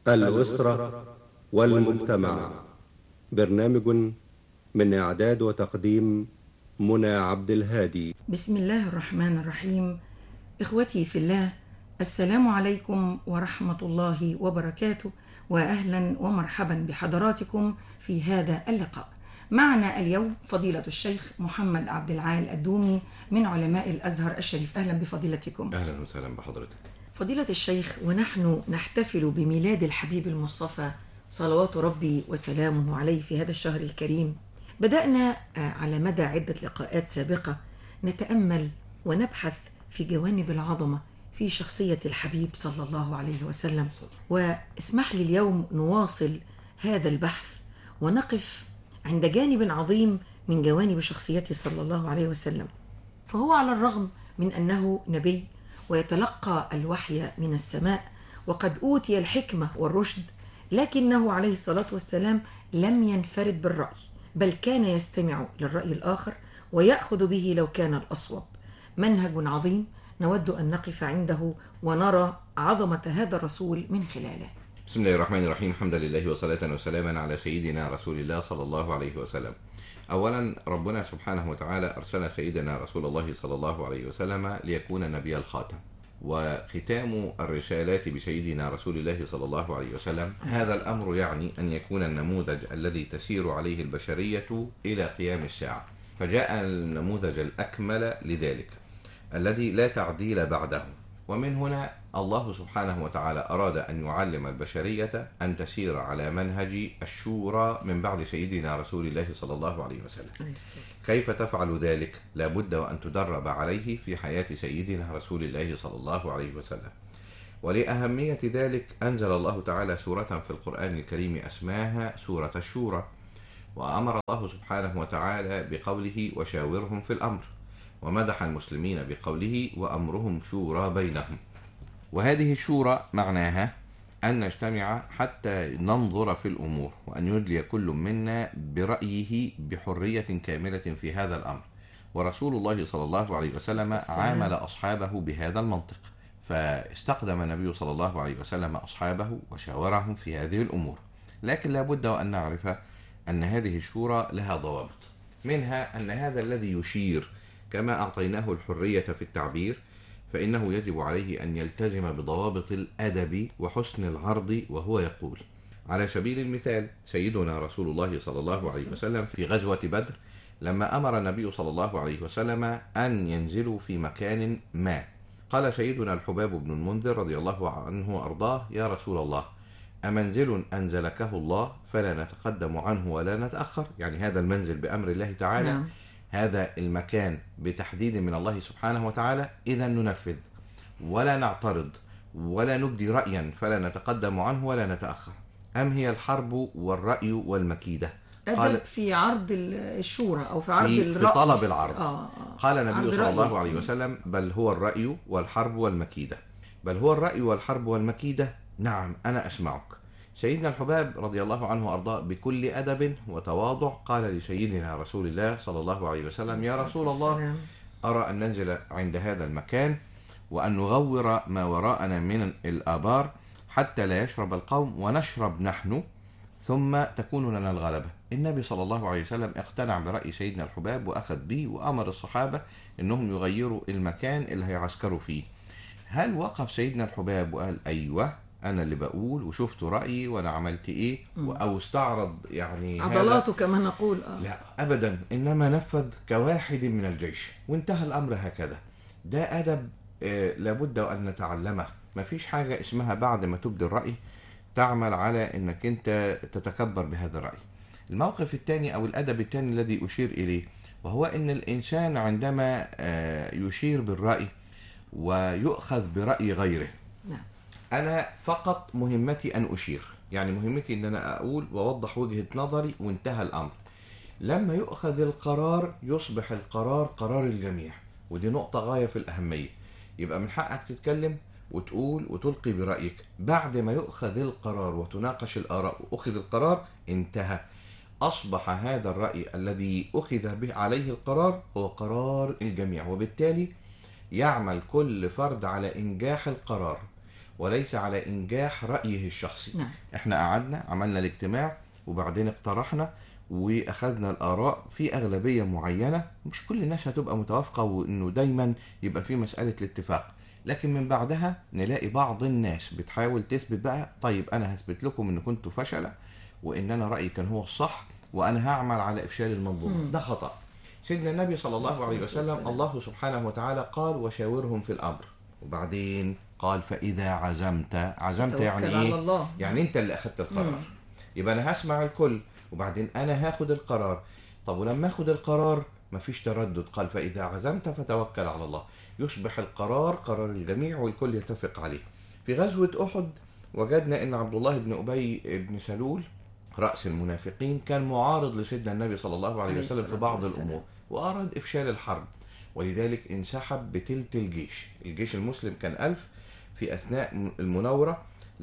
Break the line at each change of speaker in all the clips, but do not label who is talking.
الأسرة والمجتمع. برنامج من إعداد وتقديم منى عبد الهادي.
بسم الله الرحمن الرحيم. إخوتي في الله، السلام عليكم ورحمة الله وبركاته، وأهلا ومرحبا بحضراتكم في هذا اللقاء. معنا اليوم فضيلة الشيخ محمد عبد العال الدومي من علماء الأزهر الشريف. أهلا بفضيلتكم.
أهلا وسهلا بحضرتك
فضيلة الشيخ، ونحن نحتفل بميلاد الحبيب المصطفى صلوات ربي وسلامه عليه في هذا الشهر الكريم، بدأنا على مدى عدة لقاءات سابقة نتأمل ونبحث في جوانب العظمة في شخصية الحبيب صلى الله عليه وسلم، واسمح لي اليوم نواصل هذا البحث ونقف عند جانب عظيم من جوانب شخصيته صلى الله عليه وسلم. فهو على الرغم من أنه نبي ويتلقى الوحي من السماء وقد أوتي الحكمة والرشد، لكنه عليه الصلاة والسلام لم ينفرد بالرأي، بل كان يستمع للرأي الآخر ويأخذ به لو كان الأصوب. منهج عظيم نود أن نقف عنده ونرى عظمة هذا الرسول من خلاله.
بسم الله الرحمن الرحيم. الحمد لله وصلاة وسلاما على سيدنا رسول الله صلى الله عليه وسلم. أولا، ربنا سبحانه وتعالى أرسل سيدنا رسول الله صلى الله عليه وسلم ليكون نبي الخاتم، وختام الرسالات بسيدنا رسول الله صلى الله عليه وسلم. هذا الأمر يعني أن يكون النموذج الذي تسير عليه البشرية إلى قيام الساعة، فجاء النموذج الأكمل لذلك الذي لا تعديل بعده. ومن هنا الله سبحانه وتعالى أراد أن يعلم البشرية أن تسير على منهج الشورى من بعد سيدنا رسول الله صلى الله عليه وسلم. كيف تفعل ذلك؟ لابد وأن تدرب عليه في حياة سيدنا رسول الله صلى الله عليه وسلم. ولأهمية ذلك أنزل الله تعالى سورة في القرآن الكريم اسمها سورة الشورى، وأمر الله سبحانه وتعالى بقوله وشاورهم في الأمر، ومدح المسلمين بقوله وأمرهم شورى بينهم. وهذه الشورى معناها أن نجتمع حتى ننظر في الأمور، وأن يدلي كل منا برأيه بحرية كاملة في هذا الأمر. ورسول الله صلى الله عليه وسلم عامل أصحابه بهذا المنطق، فاستقدم النبي صلى الله عليه وسلم أصحابه وشاورهم في هذه الأمور. لكن لابد وأن نعرف أن هذه الشورى لها ضوابط، منها أن هذا الذي يشير كما أعطيناه الحرية في التعبير، فإنه يجب عليه أن يلتزم بضوابط الأدب وحسن العرض، وهو يقول على سبيل المثال سيدنا رسول الله صلى الله عليه وسلم في غزوة بدر لما أمر النبي صلى الله عليه وسلم أن ينزلوا في مكان ما، قال سيدنا الحباب بن المنذر رضي الله عنه وأرضاه يا رسول الله، أمنزل أنزلكه الله فلا نتقدم عنه ولا نتأخر؟ يعني هذا المنزل بأمر الله تعالى، نعم. هذا المكان بتحديد من الله سبحانه وتعالى، إذا ننفذ ولا نعترض ولا نبدي رأيا فلا نتقدم عنه ولا نتأخر، أم هي الحرب والرأي والمكيدة؟
قال في عرض الشورى أو في عرض الرأي،
في طلب العرض. قال النبي صلى الله عليه وسلم بل هو الرأي والحرب والمكيدة. بل هو الرأي والحرب والمكيدة، نعم أنا أسمعك. سيدنا الحباب رضي الله عنه وأرضاه بكل أدب وتواضع قال لسيدنا رسول الله صلى الله عليه وسلم يا رسول الله، أرى أن ننزل عند هذا المكان وأن نغور ما وراءنا من الآبار حتى لا يشرب القوم ونشرب نحن ثم تكون لنا الغلبة. النبي صلى الله عليه وسلم اقتنع برأي سيدنا الحباب وأخذ به، وأمر الصحابة أنهم يغيروا المكان اللي هيعسكروا فيه. هل وقف سيدنا الحباب وقال أيوة أنا اللي بقول وشفت رأيي وأنا عملت إيه، أو استعرض يعني
عضلاته كما نقول؟
لا أبدا، إنما نفذ كواحد من الجيش وانتهى الأمر هكذا. ده أدب لابد أن نتعلمه. ما فيش حاجة اسمها بعد ما تبدي الرأي تعمل على أنك أنت تتكبر بهذا الرأي. الموقف الثاني أو الأدب الثاني الذي أشير إليه، وهو أن الإنسان عندما يشير بالرأي ويؤخذ برأي غيره، أنا فقط مهمتي أن أشير، يعني مهمتي أن أنا أقول وأوضح وجهة نظري وانتهى الأمر. لما يؤخذ القرار يصبح القرار قرار الجميع، ودي نقطة غاية في الأهمية. يبقى من حقك تتكلم وتقول وتلقي برأيك. بعد ما يؤخذ القرار وتناقش الآراء وأخذ القرار انتهى، أصبح هذا الرأي الذي أخذ به عليه القرار هو قرار الجميع، وبالتالي يعمل كل فرد على إنجاح القرار. وليس على إنجاح رأيه الشخصي.
نعم.
احنا قعدنا عملنا الاجتماع وبعدين اقترحنا واخذنا الآراء في أغلبية معينة. مش كل الناس هتبقى متوافقة وانه دايما يبقى في مسألة الاتفاق، لكن من بعدها نلاقي بعض الناس بتحاول تثبت بقى، طيب انا هثبت لكم ان كنتوا فشلة وان انا رأيي كان هو الصح وانا هعمل على افشال المنظومة. ده خطأ. سيدنا النبي صلى الله عليه وسلم الله سبحانه وتعالى قال وشاورهم في الأمر، وبعدين قال فإذا عزمت يعني ايه؟
الله.
يعني انت اللي اخذت القرار. يبقى انا هسمع الكل وبعدين انا هاخد القرار. طب ولما اخد القرار مفيش تردد، قال فإذا عزمت فتوكل على الله، يصبح القرار قرار الجميع والكل يتفق عليه. في غزوة أحد وجدنا ان عبد الله بن أبي بن سلول رأس المنافقين كان معارض لسيدنا النبي صلى الله عليه وسلم في بعض الأمور وأراد إفشال الحرب، ولذلك انسحب بتلت الجيش المسلم كان 1000 في أثناء المناورة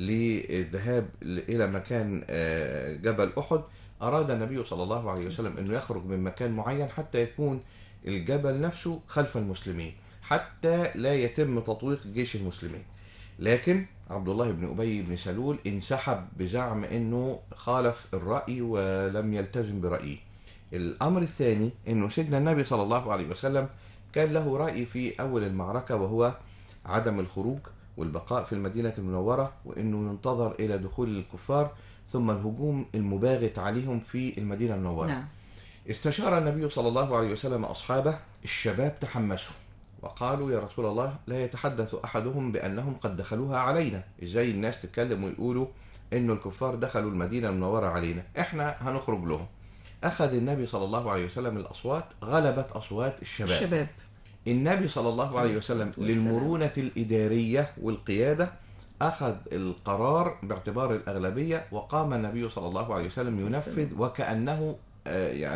للذهاب إلى مكان جبل أحد. أراد النبي صلى الله عليه وسلم أنه يخرج من مكان معين حتى يكون الجبل نفسه خلف المسلمين حتى لا يتم تطويق جيش المسلمين، لكن عبد الله بن أبي بن سلول انسحب بزعم أنه خالف الرأي ولم يلتزم برأيه. الأمر الثاني أنه سيدنا النبي صلى الله عليه وسلم كان له رأي في أول المعركة، وهو عدم الخروج والبقاء في المدينة المنورة، وأنه ينتظر إلى دخول الكفار ثم الهجوم المباغت عليهم في المدينة المنورة.
نعم.
استشار النبي صلى الله عليه وسلم أصحابه، الشباب تحمسوا وقالوا يا رسول الله لا يتحدث أحدهم بأنهم قد دخلوها علينا، إزاي الناس تتكلم ويقولوا إنه الكفار دخلوا المدينة المنورة علينا، إحنا هنخرج لهم. أخذ النبي صلى الله عليه وسلم الأصوات، غلبت أصوات الشباب. النبي صلى الله عليه وسلم للمرونة الإدارية والقيادة أخذ القرار باعتبار الأغلبية، وقام النبي صلى الله عليه وسلم ينفذ وكأنه يعني